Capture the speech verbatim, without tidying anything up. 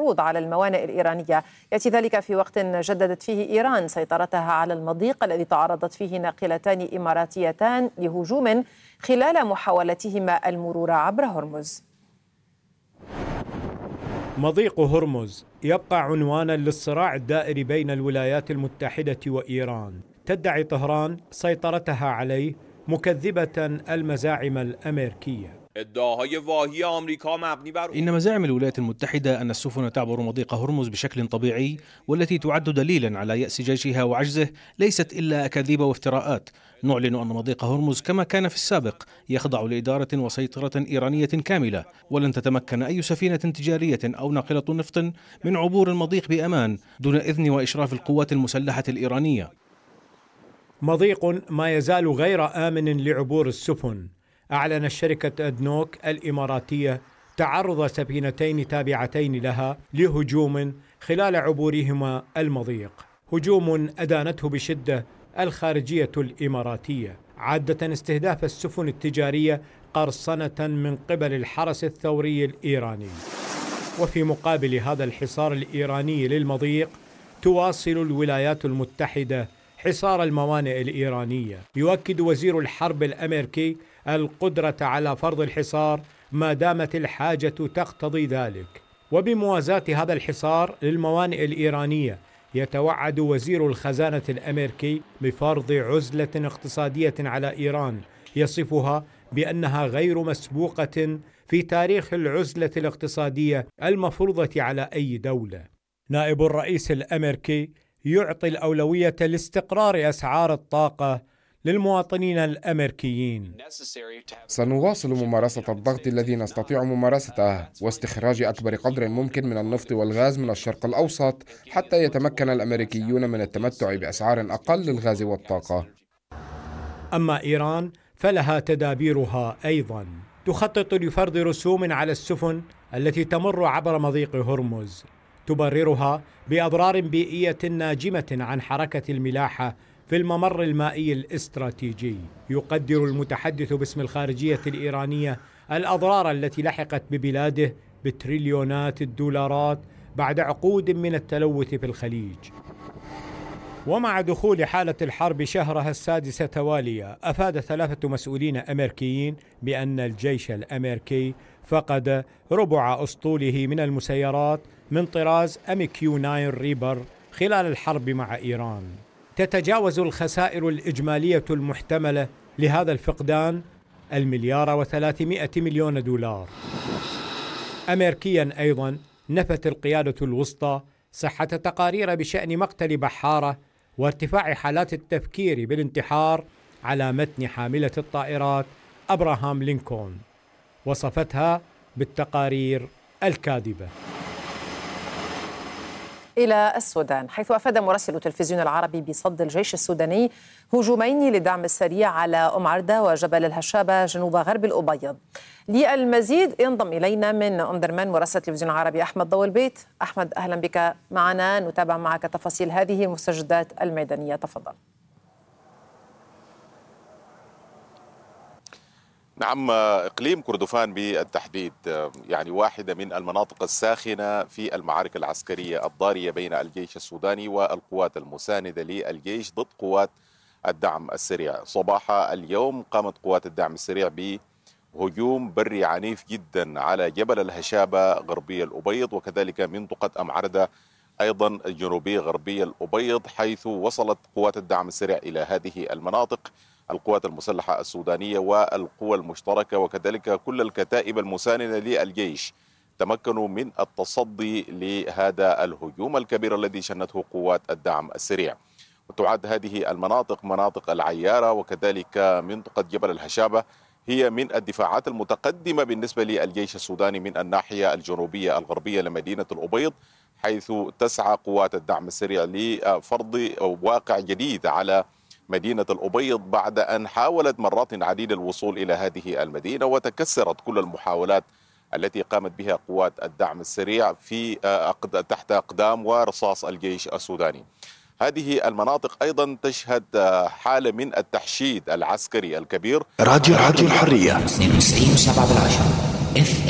العروض على الموانئ الإيرانية. يأتي ذلك في وقت جددت فيه إيران سيطرتها على المضيق الذي تعرضت فيه ناقلتان إماراتيتان لهجوم خلال محاولتهما المرور عبر هرمز. مضيق هرمز يبقى عنوانا للصراع الدائري بين الولايات المتحدة وإيران. تدعي طهران سيطرتها عليه مكذبة المزاعم الأمريكية. إن مزاعم الولايات المتحدة أن السفن تعبر مضيق هرمز بشكل طبيعي والتي تعد دليلا على يأس جيشها وعجزه ليست إلا أكاذيب وافتراءات. نعلن أن مضيق هرمز كما كان في السابق يخضع لإدارة وسيطرة إيرانية كاملة، ولن تتمكن أي سفينة تجارية أو ناقلة نفط من عبور المضيق بأمان دون إذن وإشراف القوات المسلحة الإيرانية. مضيق ما يزال غير آمن لعبور السفن. أعلنت شركة أدنوك الإماراتية تعرض سفينتين تابعتين لها لهجوم خلال عبورهما المضيق، هجوم أدانته بشدة الخارجية الإماراتية، عادة استهداف السفن التجارية قرصنة من قبل الحرس الثوري الإيراني. وفي مقابل هذا الحصار الإيراني للمضيق تواصل الولايات المتحدة حصار الموانئ الإيرانية. يؤكد وزير الحرب الأمريكي القدرة على فرض الحصار ما دامت الحاجة تقتضي ذلك. وبموازاة هذا الحصار للموانئ الإيرانية يتوعد وزير الخزانة الأمريكي بفرض عزلة اقتصادية على إيران يصفها بأنها غير مسبوقة في تاريخ العزلة الاقتصادية المفروضة على أي دولة. نائب الرئيس الأمريكي يعطي الأولوية لاستقرار أسعار الطاقة للمواطنين الأمريكيين. سنواصل ممارسة الضغط الذي نستطيع ممارسته واستخراج أكبر قدر ممكن من النفط والغاز من الشرق الأوسط حتى يتمكن الأمريكيون من التمتع بأسعار أقل للغاز والطاقة. أما إيران فلها تدابيرها أيضا. تخطط لفرض رسوم على السفن التي تمر عبر مضيق هرمز، تبررها بأضرار بيئية ناجمة عن حركة الملاحة في الممر المائي الاستراتيجي. يقدر المتحدث باسم الخارجية الإيرانية الأضرار التي لحقت ببلاده بتريليونات الدولارات بعد عقود من التلوث في الخليج. ومع دخول حالة الحرب شهرها السادس تواليا، أفاد ثلاثة مسؤولين أمريكيين بأن الجيش الأمريكي فقد ربع أسطوله من المسيرات من طراز إم كيو تسعة ريبر خلال الحرب مع إيران. تتجاوز الخسائر الإجمالية المحتملة لهذا الفقدان المليار وثلاثمائة مليون دولار. أمريكيا أيضا نفت القيادة الوسطى صحة تقارير بشأن مقتل بحارة وارتفاع حالات التفكير بالانتحار على متن حاملة الطائرات أبراهام لينكولن، وصفتها بالتقارير الكاذبة. إلى السودان، حيث أفاد مراسل التلفزيون العربي بصد الجيش السوداني هجومين للدعم السريع على أم عردة وجبل الهشابة جنوب غرب الأبيض. للمزيد ينضم إلينا من أم درمان مراسل التلفزيون العربي أحمد ضوء البيت. أحمد، أهلا بك معنا، نتابع معك تفاصيل هذه المستجدات الميدانية، تفضل. نعم، إقليم كردفان بالتحديد يعني واحدة من المناطق الساخنة في المعارك العسكرية الضارية بين الجيش السوداني والقوات المساندة للجيش ضد قوات الدعم السريع. صباح اليوم قامت قوات الدعم السريع بهجوم بري عنيف جدا على جبل الهشابة غربي الأبيض، وكذلك منطقة أم عردة أيضا الجنوبية غربية الأبيض، حيث وصلت قوات الدعم السريع إلى هذه المناطق. القوات المسلحة السودانية والقوى المشتركة وكذلك كل الكتائب المساندة للجيش تمكنوا من التصدي لهذا الهجوم الكبير الذي شنته قوات الدعم السريع. وتعد هذه المناطق مناطق العيارة وكذلك منطقة جبل الهشابة هي من الدفاعات المتقدمة بالنسبة للجيش السوداني من الناحية الجنوبية الغربية لمدينة الأبيض، حيث تسعى قوات الدعم السريع لفرض واقع جديد على مدينة الأبيض بعد أن حاولت مرات عديدة الوصول إلى هذه المدينة، وتكسرت كل المحاولات التي قامت بها قوات الدعم السريع في تحت أقدام ورصاص الجيش السوداني. هذه المناطق أيضا تشهد حالة من التحشيد العسكري الكبير. راديو راديو الحرية اثنين وتسعين وسبعة بالعشرة.